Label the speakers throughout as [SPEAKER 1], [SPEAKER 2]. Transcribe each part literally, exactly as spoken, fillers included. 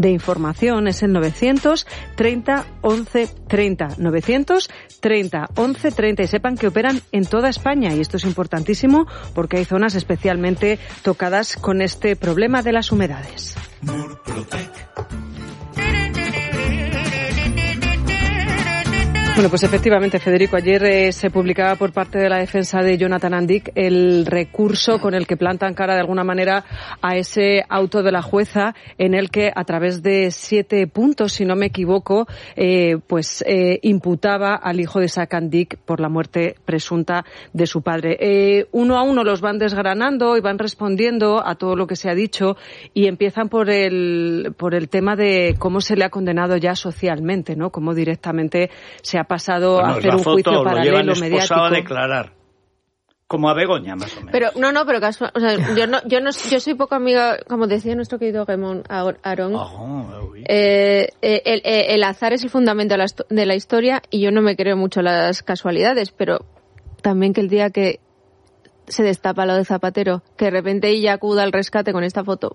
[SPEAKER 1] de información es el novecientos treinta once treinta, novecientos treinta once treinta, y sepan que operan en toda España, y esto es importantísimo porque hay zonas especialmente tocadas con este problema de las humedades. Bueno, pues efectivamente, Federico, ayer eh, se publicaba por parte de la defensa de Jonathan Andic el recurso con el que plantan cara de alguna manera a ese auto de la jueza en el que a través de siete puntos, si no me equivoco, eh, pues eh, imputaba al hijo de Isaac Andic por la muerte presunta de su padre. Eh, uno a uno los van desgranando y van respondiendo a todo lo que se ha dicho, y empiezan por el por el tema de cómo se le ha condenado ya socialmente, ¿no? Cómo directamente se ha pasado bueno, a hacer un juicio paralelo mediático.
[SPEAKER 2] A declarar, como a Begoña, más o menos.
[SPEAKER 3] Pero no, no, pero casual, o sea, yo no, yo no, yo soy poco amiga, como decía nuestro querido Gemón Aarón.
[SPEAKER 2] Oh,
[SPEAKER 3] eh, eh, el, el azar es el fundamento de la, de la historia, y yo no me creo mucho las casualidades, pero también que el día que se destapa lo de Zapatero, que de repente ella acuda al rescate con esta foto.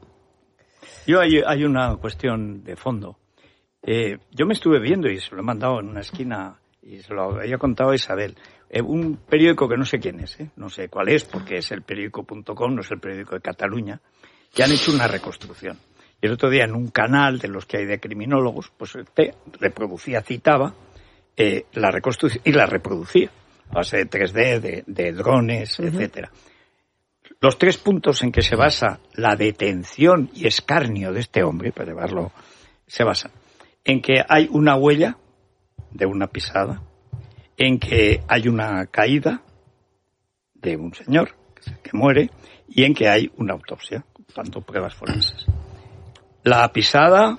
[SPEAKER 2] Yo hay, hay una cuestión de fondo. Eh, yo me estuve viendo, y se lo he mandado en una esquina, y se lo había contado a Isabel, eh, un periódico que no sé quién es, eh, no sé cuál es, porque es el periódico punto com, no es el periódico de Cataluña, que han hecho una reconstrucción. Y el otro día en un canal de los que hay de criminólogos, pues te reproducía, citaba eh, la reconstrucción, y la reproducía, a base de tres D, de, de drones, uh-huh. etcétera. Los tres puntos en que se basa la detención y escarnio de este hombre, para llevarlo, se basan en que hay una huella de una pisada, en que hay una caída de un señor que muere, y en que hay una autopsia, tanto pruebas forenses. La pisada,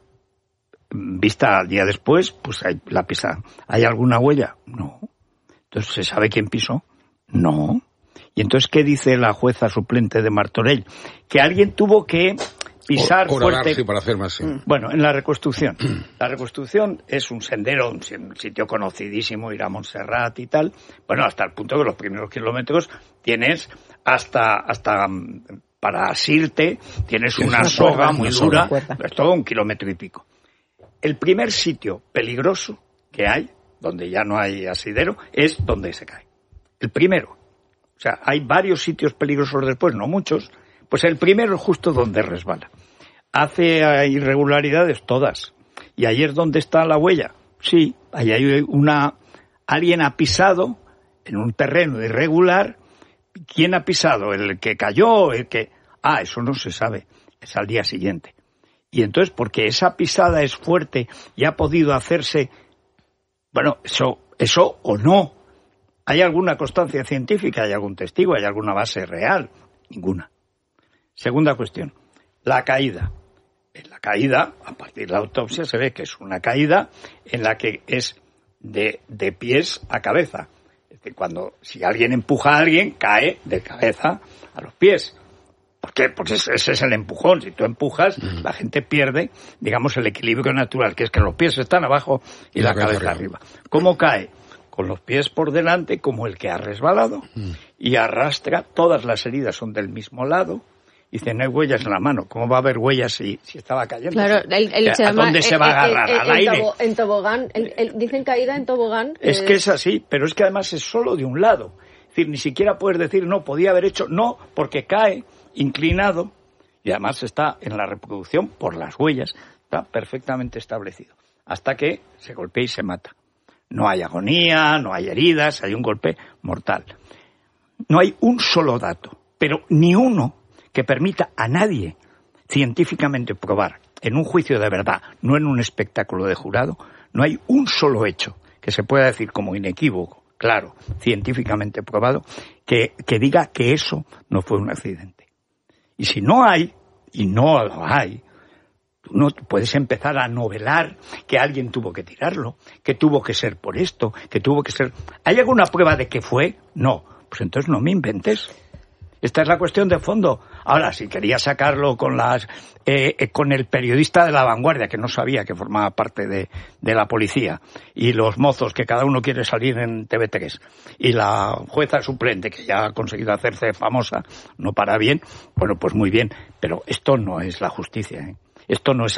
[SPEAKER 2] vista al día después, pues hay la pisada. ¿Hay alguna huella? No. Entonces, ¿se sabe quién pisó? No. Y entonces, ¿qué dice la jueza suplente de Martorell? Que alguien tuvo que pisar
[SPEAKER 4] o,
[SPEAKER 2] fuerte.
[SPEAKER 4] Sí, para hacer más, sí.
[SPEAKER 2] Bueno, en la reconstrucción. La reconstrucción es un sendero, un sitio conocidísimo, ir a Montserrat y tal. Bueno, hasta el punto que los primeros kilómetros tienes hasta hasta para asirte, tienes una, una soga cuerda, muy una dura, es todo un kilómetro y pico. El primer sitio peligroso que hay, donde ya no hay asidero, es donde se cae. El primero. O sea, hay varios sitios peligrosos después, no muchos. Pues el primero es justo donde resbala. Hace irregularidades todas. ¿Y ayer dónde está la huella? Sí, ahí hay una... Alguien ha pisado en un terreno irregular. ¿Quién ha pisado? ¿El que cayó? ¿El que...? Ah, eso no se sabe. Es al día siguiente. Y entonces, porque esa pisada es fuerte y ha podido hacerse... Bueno, eso, eso o no. ¿Hay alguna constancia científica? ¿Hay algún testigo? ¿Hay alguna base real? Ninguna. Segunda cuestión, la caída. En la caída, a partir de la autopsia, se ve que es una caída en la que es de, de pies a cabeza. Es decir, cuando, si alguien empuja a alguien, cae de cabeza a los pies. ¿Por qué? Porque ese es el empujón. Si tú empujas, mm. la gente pierde, digamos, el equilibrio natural, que es que los pies están abajo y, y la, la cabeza arriba. arriba. ¿Cómo cae? Con los pies por delante, como el que ha resbalado, mm. y arrastra, todas las heridas son del mismo lado. Dice, no hay huellas en la mano. ¿Cómo va a haber huellas si, si estaba cayendo?
[SPEAKER 3] Claro, el, el,
[SPEAKER 2] ¿A
[SPEAKER 3] se llama,
[SPEAKER 2] dónde se va a agarrar?
[SPEAKER 3] El, el,
[SPEAKER 2] ¿Al aire?
[SPEAKER 3] En, tobo, en tobogán. El, el, dicen caída en tobogán.
[SPEAKER 2] Es
[SPEAKER 3] eh...
[SPEAKER 2] que es así, pero es que además es solo de un lado. Es decir, ni siquiera puedes decir, no, podía haber hecho, no, porque cae inclinado, y además está en la reproducción por las huellas. Está perfectamente establecido. Hasta que se golpea y se mata. No hay agonía, no hay heridas, hay un golpe mortal. No hay un solo dato, pero ni uno que permita a nadie científicamente probar en un juicio de verdad, no en un espectáculo de jurado, no hay un solo hecho que se pueda decir como inequívoco, claro, científicamente probado, que, que diga que eso no fue un accidente. Y si no hay, y no lo hay, tú no puedes empezar a novelar que alguien tuvo que tirarlo, que tuvo que ser por esto, que tuvo que ser... ¿Hay alguna prueba de que fue? No. Pues entonces no me inventes. Esta es la cuestión de fondo. Ahora, si quería sacarlo con las eh, con el periodista de La Vanguardia, que no sabía que formaba parte de, de la policía, y los mozos, que cada uno quiere salir en T V tres, y la jueza suplente, que ya ha conseguido hacerse famosa, no para bien, bueno, pues muy bien, pero esto no es la justicia, ¿eh? esto no es